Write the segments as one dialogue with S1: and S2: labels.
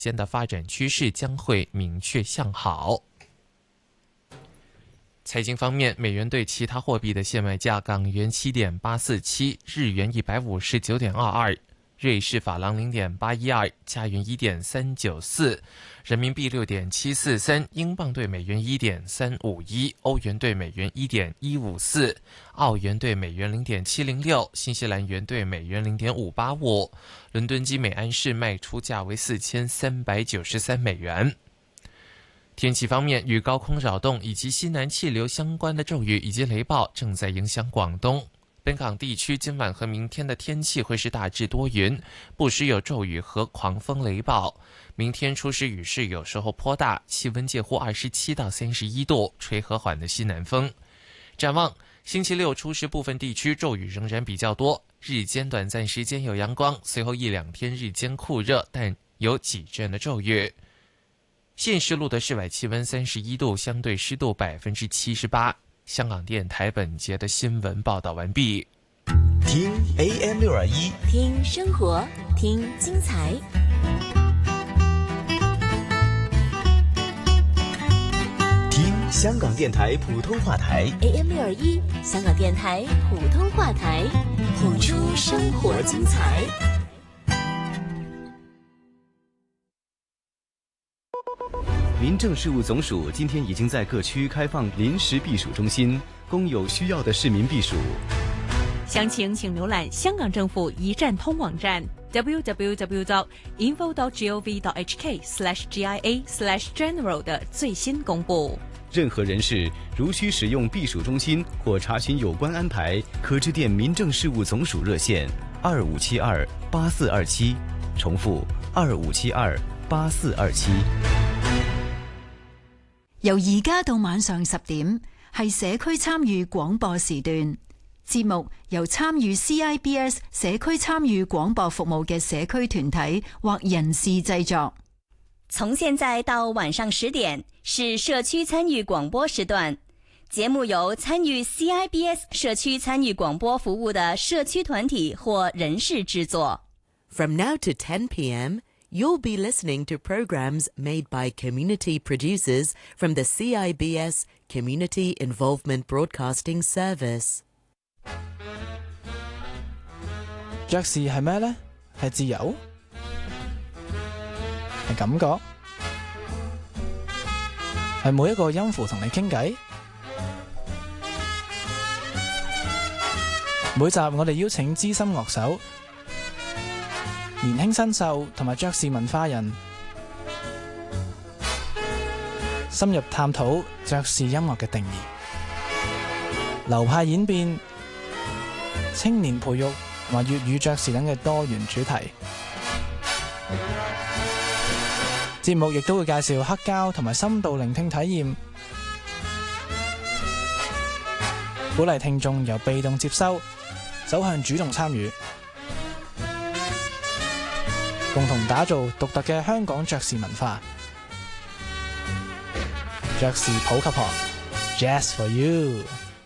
S1: 间的发展趋势将会明确向好。财经方面，美元对其他货币的现卖价：港元7.847，日元159.22，瑞士法郎0.812，加元1.394，人民币6.743，英镑对美元1.351，欧元对美元1.154，澳元对美元0.706，新西兰元对美元0.585。伦敦基美安市卖出价为4393美元。天气方面，与高空扰动以及西南气流相关的骤雨以及雷暴正在影响广东。本港地区今晚和明天的天气会是大致多云，不时有骤雨和狂风雷暴。明天初时雨势有时候颇大，气温介乎27到31度，吹和缓的西南风。展望星期六初时部分地区骤雨仍然比较多，日间短暂时间有阳光，随后1-2天日间酷热，但有几阵的骤雨。现时录的室外气温31度，相对湿度78%。香港电台本节的新闻报道完毕。
S2: 听 AM621，
S3: 听生活，听精彩。
S2: 听香港电台普通话台
S3: AM621，香港电台普通话台，谱出生活精彩。
S4: 民政事务总署今天已经在各区开放临时避暑中心，供有需要的市民避暑。
S5: 详情请浏览香港政府一站通网站 www.info.gov.hk/GIA/general 的最新公布。
S4: 任何人士如需使用避暑中心或查询有关安排，可致电民政事务总署热线25728427，重复25728427。
S6: 由而家到晚上10點，係社區參與廣播時段。節目由參與 CIBS 社區參與廣播服務嘅社區團體或人士製作。
S7: 從現在到晚上10點是社區參與廣播時段，節目由參與 CIBS 社區參與廣播服務的社區團體或人士製作。
S8: From now to 10 p.m., you'll be listening to programs made by community producers from the CIBS Community Involvement Broadcasting Service.
S9: 爵士係咩呢？係自由？係感覺？係每一個音符同你傾偈？每集我哋邀請資深樂手、年輕新秀同埋爵士文化人，深入探討爵士音樂嘅定義、流派演變、青年培育同埋粵語爵士等嘅多元主題。節目亦都會介紹黑膠同埋深度聆聽體驗，鼓勵聽眾由被動接收走向主動參與，共同打造獨特嘅香港爵士文化。爵士普及學 Jazz for You。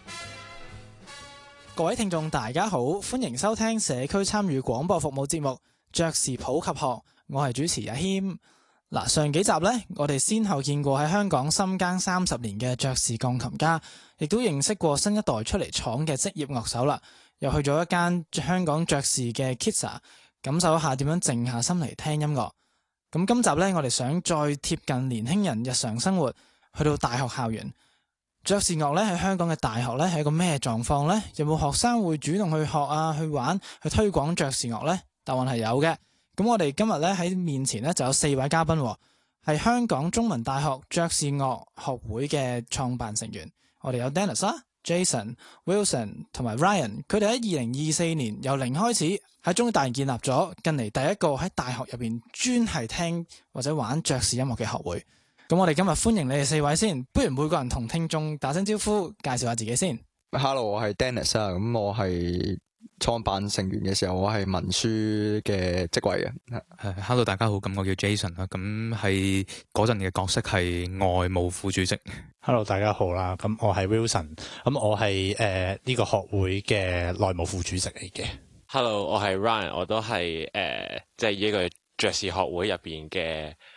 S9: 各位聽眾大家好，歡迎收聽社區參與廣播服務節目爵士普及學，我係主持阿謙。嗱，上幾集呢，我哋先後見過喺香港深耕30年嘅爵士鋼琴家，亦都認識過新一代出嚟闖嘅職業樂手啦，又去咗一間香港爵士嘅 Kitsa， 感受一下點樣靜下心嚟聽音樂。咁今集呢，我哋想再貼近年輕人日常生活，去到大學校園。爵士樂呢喺香港嘅大學呢係一個咩狀況呢？有冇學生會主動去學啊、去玩、去推廣爵士樂呢？答案係有嘅。咁我哋今日呢喺面前呢就有4位嘉賓，係香港中文大學爵士樂學會嘅創辦成員。我哋有 Dennis、Jason、Wilson 同埋 Ryan， 佢哋喺2024年由零開始喺中大建立咗近嚟第一個喺大學入邊專係聽或者玩爵士音樂嘅學會。咁我哋今日歡迎你哋4位先，不如每個人同聽眾打聲招呼，介紹下自己先。
S10: Hello， 我係 Dennis 啊，咁我係創辦成員嘅時候，我係文書嘅職位嘅。
S11: Hello， 大家好，咁我叫 Jason 啦，咁係嗰陣嘅角色係外務副主席。
S12: Hello， 大家好啦，咁我係 Wilson， 咁我係呢個學會嘅內務副主席嚟嘅。
S13: Hello， 我係 Ryan， 我都係即係呢個爵士學會入邊嘅